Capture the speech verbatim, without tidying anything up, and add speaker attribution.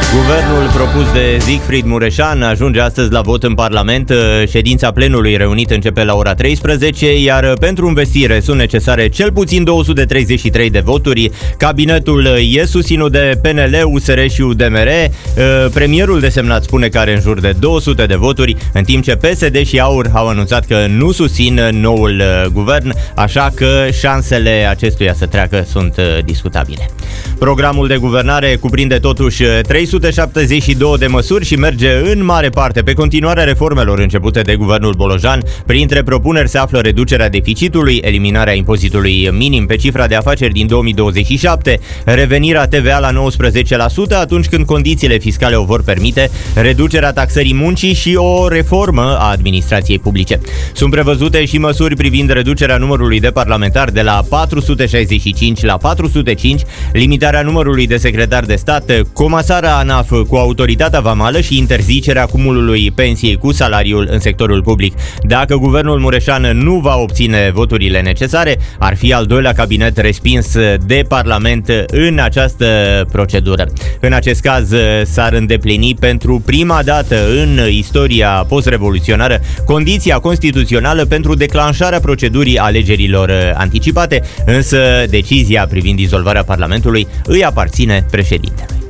Speaker 1: Guvernul propus de Siegfried Mureșan ajunge astăzi la vot în Parlament. Ședința plenului reunit începe la ora treisprezece, iar pentru învestire sunt necesare cel puțin două sute treizeci și trei de voturi. Cabinetul e susținut de P N L, U S R și U D M R. Premierul desemnat spune că are în jur de două sute de voturi, în timp ce P S D și AUR au anunțat că nu susțin noul guvern, așa că șansele acestuia să treacă sunt discutabile. Programul de guvernare cuprinde totuși trei sute șaptezeci și doi de măsuri și merge în mare parte pe continuarea reformelor începute de guvernul Bolojan. Printre propuneri se află reducerea deficitului, eliminarea impozitului minim pe cifra de afaceri din două mii douăzeci și șapte, revenirea T V A la nouăsprezece la sută atunci când condițiile fiscale o vor permite, reducerea taxării muncii și o reformă a administrației publice. Sunt prevăzute și măsuri privind reducerea numărului de parlamentari de la patru sute șaizeci și cinci la patru sute cinci, limitarea numărului de secretari de stat, comasarea ANAF cu autoritatea vamală și interzicerea cumulului pensiei cu salariul în sectorul public. Dacă guvernul Mureșan nu va obține voturile necesare, ar fi al doilea cabinet respins de Parlament în această procedură. În acest caz s-ar îndeplini pentru prima dată în istoria post-revoluționară condiția constituțională pentru declanșarea procedurii alegerilor anticipate, însă decizia privind dizolvarea Parlamentului îi aparține președintelui.